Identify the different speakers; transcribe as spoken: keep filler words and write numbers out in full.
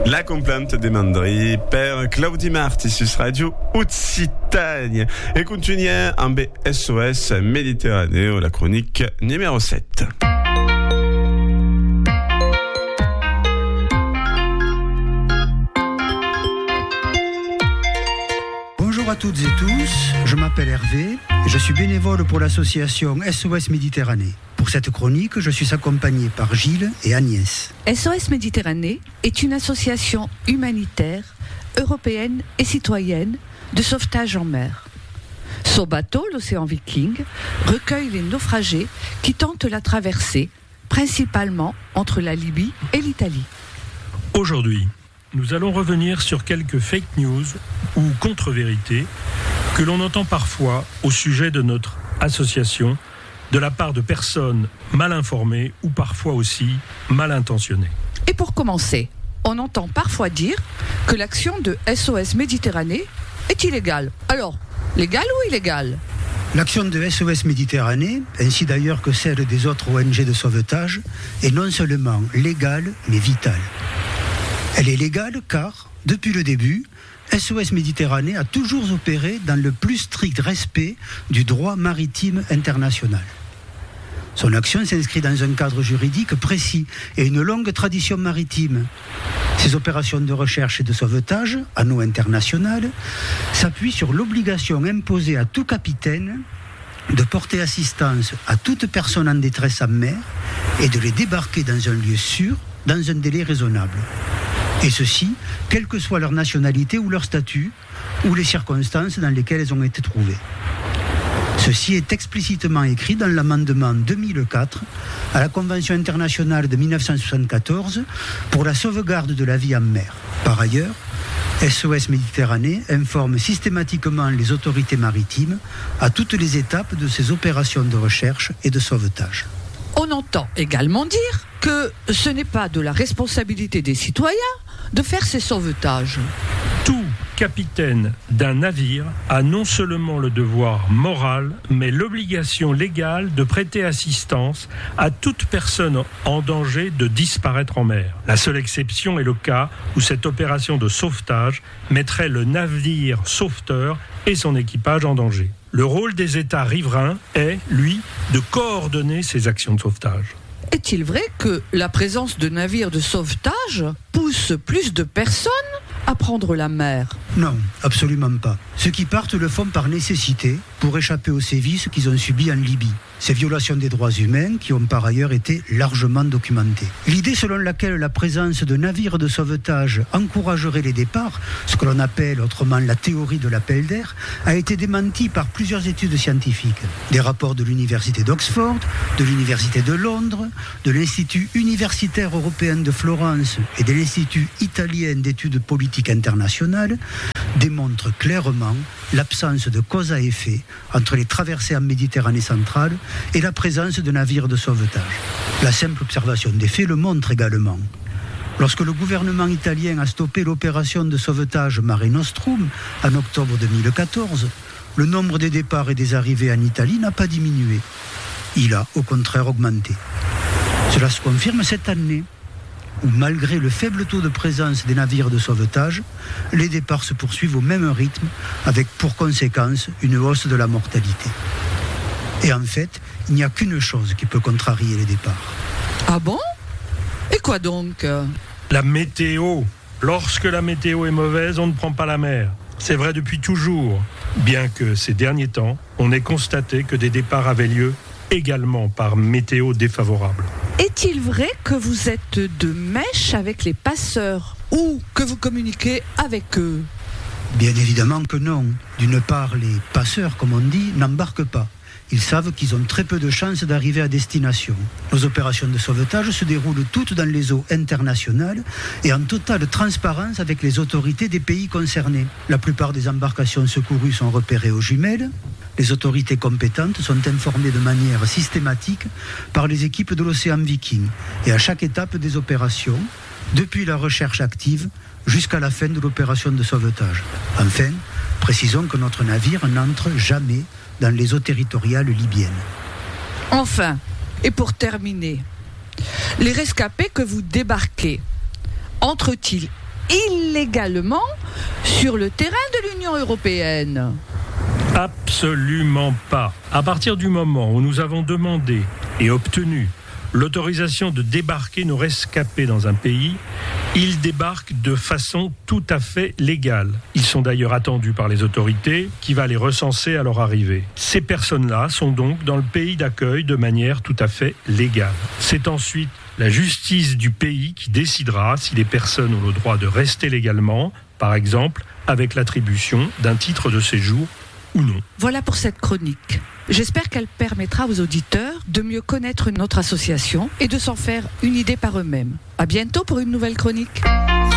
Speaker 1: La complainte des mandri per Claudi Marti sus Radio Occitanie. Et continuez en B S O S Méditerranée, la chronique numéro sept.
Speaker 2: Bonjour à toutes et tous, je m'appelle Hervé et je suis bénévole pour l'association S O S Méditerranée. Pour cette chronique, je suis accompagné par Gilles et Agnès.
Speaker 3: S O S Méditerranée est une association humanitaire, européenne et citoyenne de sauvetage en mer. Son bateau, l'Océan Viking, recueille les naufragés qui tentent la traversée, principalement entre la Libye et l'Italie.
Speaker 4: Aujourd'hui, nous allons revenir sur quelques fake news ou contre-vérités que l'on entend parfois au sujet de notre association de la part de personnes mal informées ou parfois aussi mal intentionnées.
Speaker 3: Et pour commencer, on entend parfois dire que l'action de S O S Méditerranée est illégale. Alors, légale ou illégale ?
Speaker 2: L'action de S O S Méditerranée, ainsi d'ailleurs que celle des autres O N G de sauvetage, est non seulement légale, mais vitale. Elle est légale car, depuis le début, S O S Méditerranée a toujours opéré dans le plus strict respect du droit maritime international. Son action s'inscrit dans un cadre juridique précis et une longue tradition maritime. Ses opérations de recherche et de sauvetage, en eau internationale, s'appuient sur l'obligation imposée à tout capitaine de porter assistance à toute personne en détresse en mer et de les débarquer dans un lieu sûr, dans un délai raisonnable. Et ceci, quelle que soit leur nationalité ou leur statut, ou les circonstances dans lesquelles elles ont été trouvées. Ceci est explicitement écrit dans l'amendement deux mille quatre à la Convention internationale de dix-neuf cent soixante-quatorze pour la sauvegarde de la vie en mer. Par ailleurs, S O S Méditerranée informe systématiquement les autorités maritimes à toutes les étapes de ces opérations de recherche et de sauvetage.
Speaker 3: On entend également dire que ce n'est pas de la responsabilité des citoyens de faire ces sauvetages.
Speaker 4: Tout capitaine d'un navire a non seulement le devoir moral, mais l'obligation légale de prêter assistance à toute personne en danger de disparaître en mer. La seule exception est le cas où cette opération de sauvetage mettrait le navire sauveteur et son équipage en danger. Le rôle des États riverains est, lui, de coordonner ces actions de sauvetage.
Speaker 3: Est-il vrai que la présence de navires de sauvetage pousse plus de personnes à prendre la mer ?
Speaker 2: Non, absolument pas. Ceux qui partent le font par nécessité pour échapper aux sévices qu'ils ont subis en Libye. Ces violations des droits humains qui ont par ailleurs été largement documentées. L'idée selon laquelle la présence de navires de sauvetage encouragerait les départs, ce que l'on appelle autrement la théorie de l'appel d'air, a été démentie par plusieurs études scientifiques. Des rapports de l'université d'Oxford, de l'université de Londres, de l'Institut universitaire européen de Florence et de l'Institut italien d'études politiques internationales démontrent clairement l'absence de cause à effet entre les traversées en Méditerranée centrale et la présence de navires de sauvetage. La simple observation des faits le montre également. Lorsque le gouvernement italien a stoppé l'opération de sauvetage Mare Nostrum en octobre deux mille quatorze, le nombre des départs et des arrivées en Italie n'a pas diminué. Il a au contraire augmenté. Cela se confirme cette année, où malgré le faible taux de présence des navires de sauvetage, les départs se poursuivent au même rythme, avec pour conséquence une hausse de la mortalité. Et en fait, il n'y a qu'une chose qui peut contrarier les départs.
Speaker 3: Ah bon ? Et quoi donc ?
Speaker 4: La météo. Lorsque la météo est mauvaise, on ne prend pas la mer. C'est vrai depuis toujours, bien que ces derniers temps, on ait constaté que des départs avaient lieu également par météo défavorable.
Speaker 3: Est-il vrai que vous êtes de mèche avec les passeurs ou que vous communiquez avec eux ?
Speaker 2: Bien évidemment que non. D'une part, les passeurs, comme on dit, n'embarquent pas. Ils savent qu'ils ont très peu de chances d'arriver à destination. Nos opérations de sauvetage se déroulent toutes dans les eaux internationales et en totale transparence avec les autorités des pays concernés. La plupart des embarcations secourues sont repérées aux jumelles. Les autorités compétentes sont informées de manière systématique par les équipes de l'Océan Viking et à chaque étape des opérations, depuis la recherche active jusqu'à la fin de l'opération de sauvetage. Enfin, précisons que notre navire n'entre jamais dans les eaux territoriales libyennes.
Speaker 3: Enfin, et pour terminer, les rescapés que vous débarquez, entrent-ils illégalement sur le terrain de l'Union européenne?
Speaker 4: Absolument pas. À partir du moment où nous avons demandé et obtenu l'autorisation de débarquer nos rescapés dans un pays, ils débarquent de façon tout à fait légale. Ils sont d'ailleurs attendus par les autorités qui va les recenser à leur arrivée. Ces personnes-là sont donc dans le pays d'accueil de manière tout à fait légale. C'est ensuite la justice du pays qui décidera si les personnes ont le droit de rester légalement, par exemple avec l'attribution d'un titre de séjour ou non.
Speaker 3: Voilà pour cette chronique. J'espère qu'elle permettra aux auditeurs de mieux connaître notre association et de s'en faire une idée par eux-mêmes. À bientôt pour une nouvelle chronique.